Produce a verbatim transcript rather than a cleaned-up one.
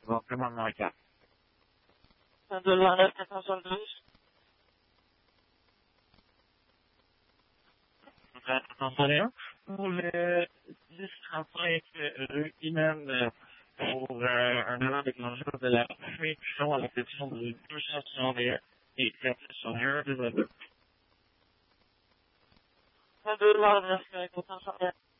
Donc, commandement quatre. De l'A F quatre cent soixante-douze. Attention, pour le dix trente-cinq rue Iman, pour euh, un élément déclencheur de la friction à la section de deux cent soixante et un et quatre cent soixante et un, deux à deux. De l'A F quatre cent soixante et un.